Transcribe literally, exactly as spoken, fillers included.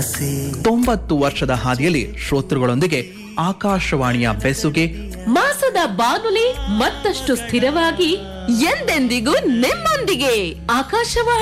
ಆಸೆ. ತೊಂಬತ್ತು ವರ್ಷದ ಹಾದಿಯಲ್ಲಿ ಶ್ರೋತೃಗಳೊಂದಿಗೆ ಆಕಾಶವಾಣಿಯ ಬೆಸುಗೆ, ಮಾಸದ ಬಾನುಲಿ ಮತ್ತಷ್ಟು ಸ್ಥಿರವಾಗಿ ಎಂದೆಂದಿಗೂ ನಿಮ್ಮೊಂದಿಗೆ. ಆಕಾಶವಾಣಿ